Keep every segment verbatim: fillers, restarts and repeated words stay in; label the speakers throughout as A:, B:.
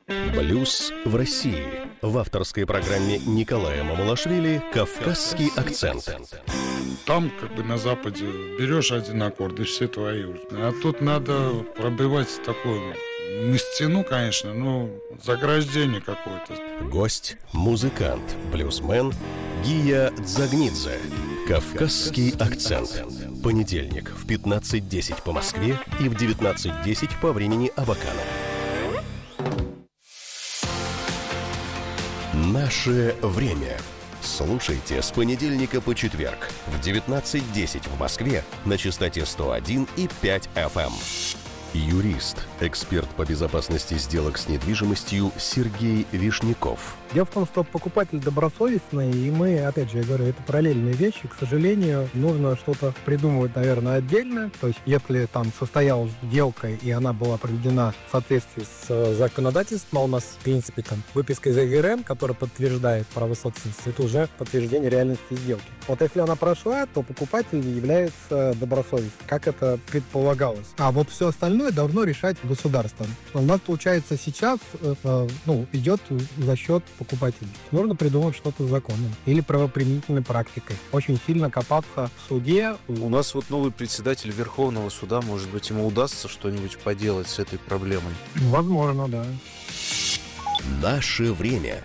A: Блюз в России. В авторской программе Николая Мамулашвили «Кавказский акцент».
B: Там, как бы на Западе, берешь один аккорд, и все твои уже. А тут надо пробивать такую, не стену, конечно, но заграждение какое-то.
A: Гость – музыкант, блюзмен Гия Дзагнидзе. «Кавказский акцент». Понедельник в пятнадцать десять по Москве и в девятнадцать десять по времени Абакана. Наше время. Слушайте с понедельника по четверг в девятнадцать десять в Москве на частоте сто один и пять эф эм. Юрист, эксперт по безопасности сделок с недвижимостью Сергей Вишняков.
C: Дело в том, что покупатель добросовестный, и мы, опять же, я говорю, это параллельные вещи. К сожалению, нужно что-то придумывать, наверное, отдельно. То есть, если там состоялась сделка, и она была проведена в соответствии с законодательством, а у нас, в принципе, там выписка из э гэ эр эм, которая подтверждает право собственности, это уже подтверждение реальности сделки. Вот если она прошла, то покупатель является добросовестным, как это предполагалось. А вот все остальное должно решать государство. У нас, получается, сейчас э, ну, идет за счет покупателей. Нужно придумать что-то с законом или правоприменительной практикой. Очень сильно копаться в суде.
D: У нас вот новый председатель Верховного суда, может быть, ему удастся что-нибудь поделать с этой проблемой?
C: Возможно, да.
A: Наше время.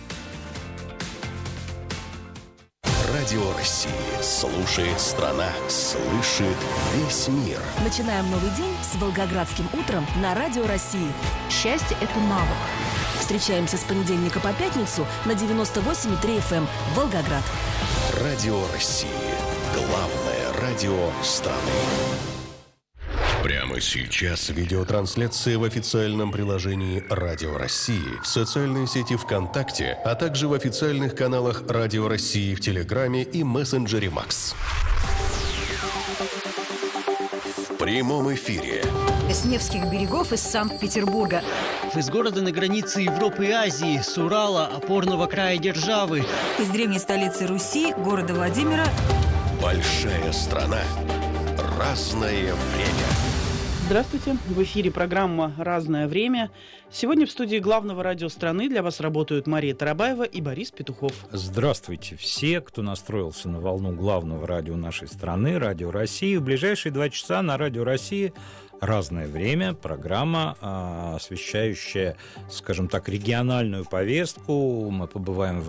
A: Радио России. Слушает страна. Слышит весь мир.
E: Начинаем новый день с Волгоградским утром на Радио России. Счастье – это навык. Встречаемся с понедельника по пятницу на девяносто восемь и три эф эм Волгоград.
A: Радио России. Главное радио страны. Прямо сейчас видеотрансляция в официальном приложении Радио России, в социальной сети ВКонтакте, а также в официальных каналах Радио России в Телеграме и мессенджере Макс. В прямом эфире.
F: С Невских берегов из Санкт-Петербурга.
G: Из города на границе Европы и Азии, с Урала, опорного края державы.
F: Из древней столицы Руси, города Владимира.
A: Большая страна. Разное время.
H: Здравствуйте. В эфире программа «Разное время». Сегодня в студии главного радио страны для вас работают Мария Тарабаева и Борис Петухов.
I: Здравствуйте все, кто настроился на волну главного радио нашей страны, Радио России. В ближайшие два часа на Радио России «Разное время», программа, освещающая, скажем так, региональную повестку. Мы побываем в